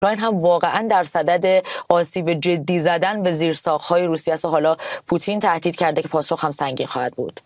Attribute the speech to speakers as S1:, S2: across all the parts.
S1: اوکراین هم واقعا در صدد آسیب جدی زدن به زیرساخت‌های روسیه است و حالا پوتین تهدید کرده که پاسخ هم سنگین خواهد بود.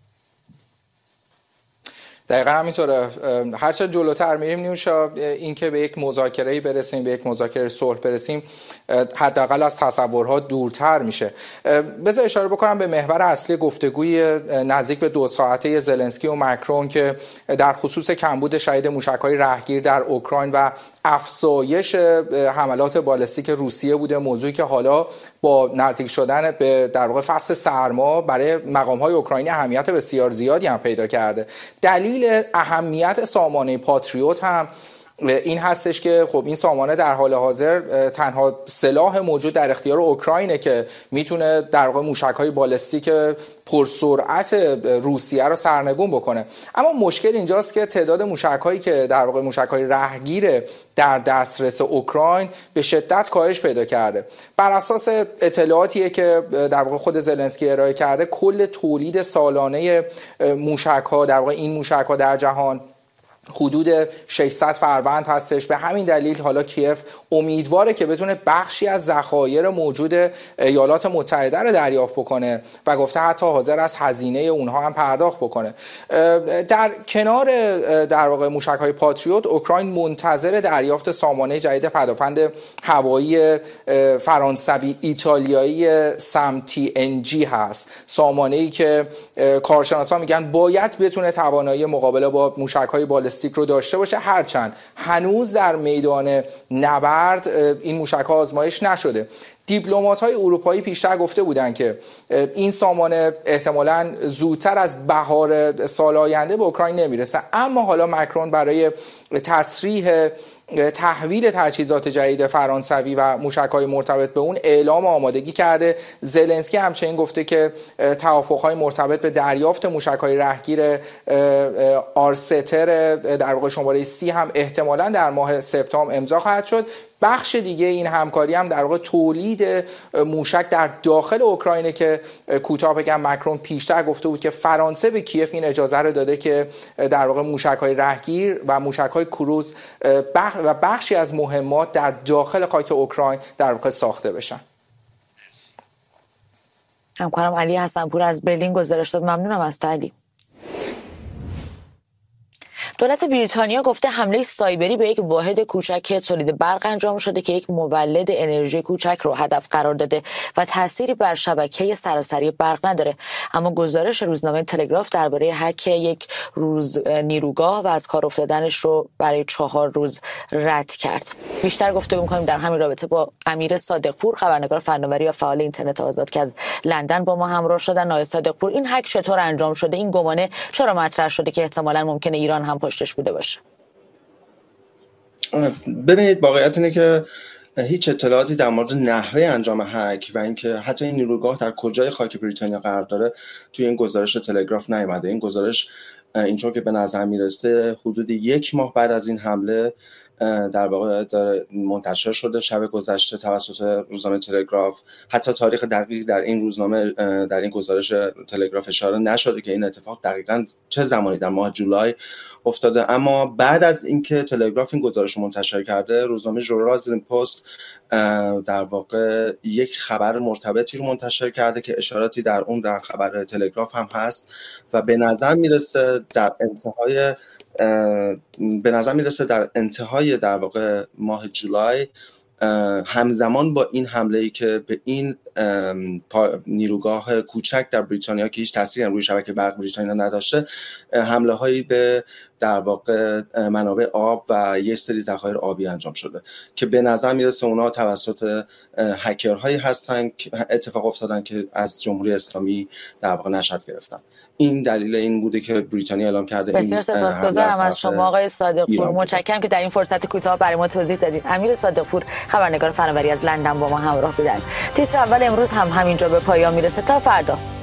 S2: دقیقا همینطوره. هرچند جلوتر میریم نیوشا، این که به یک مذاکره‌ای برسیم، به یک مذاکره صلح برسیم، حداقل از تصورها دورتر میشه. بذار اشاره بکنم به محور اصلی گفتگوی نزدیک به 2 ساعته زلنسکی و مکرون که در خصوص کمبود شهید موشک‌های رهگیر در اوکراین و افزایش حملات بالستیک روسیه بوده، موضوعی که حالا با نزدیک شدن به در واقع فصل سرما برای مقام‌های اوکراینی اهمیت بسیار زیادی هم پیدا کرده. دلیل اهمیت سامانه پاتریوت هم این هستش که خب این سامانه در حال حاضر تنها سلاح موجود در اختیار اوکراینه که میتونه در واقع موشک‌های بالستیک پرسرعت روسیه رو سرنگون بکنه. اما مشکل اینجاست که تعداد موشک‌هایی که در واقع موشک‌های رهگیر در دسترس اوکراین به شدت کاهش پیدا کرده. بر اساس اطلاعاتی که در واقع خود زلنسکی ارائه کرده، کل تولید سالانه موشک‌ها در واقع این موشک‌ها در جهان حدود 600 فروند هستش. به همین دلیل حالا کیف امیدواره که بتونه بخشی از ذخایر موجود ایالات متحده رو دریافت بکنه و گفته حتی حاضر از هزینه اونها هم پرداخت بکنه. در کنار در واقع موشک‌های پاتریوت، اوکراین منتظر دریافت سامانه جدید پدافند هوایی فرانسوی ایتالیایی سمتی انجی هست. سامانه‌ای که کارشناسان میگن باید بتونه توانایی مقابله با موشک‌های بالستیک رو داشته باشه، هرچند هنوز در میدان نبرد این موشک‌ها آزمایش نشده. دیپلمات‌های اروپایی پیشتر گفته بودند که این سامانه احتمالاً زودتر از بهار سال آینده به اوکراین نمیرسه، اما حالا مکرون برای تسریح تحویل تجهیزات جدید فرانسوی و موشک‌های مرتبط به اون اعلام آمادگی کرده. زلنسکی همچنین گفته که توافق‌های مرتبط به دریافت موشک‌های رهگیر آرستر در واقع شماره 30 هم احتمالاً در ماه سپتامبر امضا خواهد شد. بخش دیگه این همکاری هم در واقع تولید موشک در داخل اوکراینه که کوتاه بگم مکرون پیشتر گفته بود که فرانسه به کیف این اجازه رو داده که در واقع موشک‌های رهگیر و موشک‌های کروز و بخشی از مهمات در داخل خاک اوکراین در واقع ساخته بشن.
S1: همکارم علی حسنپور از برلین گزارش داد. ممنونم از تو علی. دولت بریتانیا گفته حمله سایبری به یک واحد کوچک تولید برق انجام شده که یک مولد انرژی کوچک رو هدف قرار داده و تأثیری بر شبکه سراسری برق نداره. اما گزارش روزنامه تلگراف درباره هک یک نیروگاه و از کار افتادنش رو برای 4 روز رد کرد. بیشتر گفتگو می‌کنیم در همین رابطه با امیر صادقپور، خبرنگار فناوری و فعال اینترنت آزاد که از لندن با ما همراه شدن. آقای صادقپور، این هک چطور انجام شده؟ این گمانه چرا مطرح شده که احتمالاً ممکنه ایران هم پشتش بوده باشه؟
S3: ببینید، واقعیت اینه که هیچ اطلاعاتی در مورد نحوه انجام هک و اینکه حتی این نیروگاه در کجای خاک بریتانیا قرار داره توی این گزارش تلگراف نیامده. این گزارش اینطور که به نظر میرسه حدود 1 ماه بعد از این حمله در واقع منتشر شده شب گذشته توسط روزنامه تلگراف. حتی تاریخ دقیق در این روزنامه در این گزارش تلگراف اشاره نشده که این اتفاق دقیقاً چه زمانی در ماه جولای افتاده. اما بعد از اینکه تلگراف این گزارش رو منتشر کرده، روزنامه ژورنال پست در واقع یک خبر مرتبطی رو منتشر کرده که اشاراتی در اون در خبر تلگراف هم هست و به نظر میرسه در انتهای در واقع ماه جولای همزمان با این حمله‌ای که به این نیروگاه کوچک در بریتانیا که هیچ تأثیری روی شبکه برق بریتانیا نداشته، حمله هایی به در واقع منابع آب و یک سری ذخایر آبی انجام شده که به نظر میرسه اونا توسط هکرهایی هستن که اتفاق افتادن که از جمهوری اسلامی در واقع نشأت گرفتن. این دلیل این بوده که بریتانیا اعلام کرده.
S1: بسیار سپاسگزارم از شما آقای صادقپور. متشکرم که در این فرصت کوتاه برای ما توضیح دادید. امیر صادقپور، خبرنگار فناوری از لندن با ما همراه بودند. تیتر اول امروز هم همینجا به پایان میرسه. تا فردا.